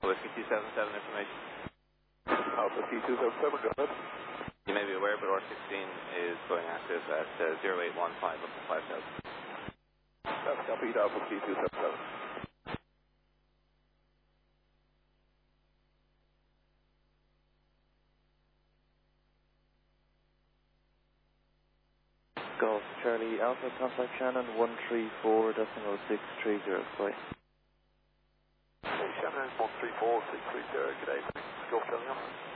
Whiskey 277 information. Alpha T277, go ahead. You may be aware, but R16 is going active at 0815 up to 5000. That's copy, Alpha T277. Golf Charlie Alpha, contact Shannon 134.6305. Hey, Shannon 134.630, good day. Golf Charlie Alpha.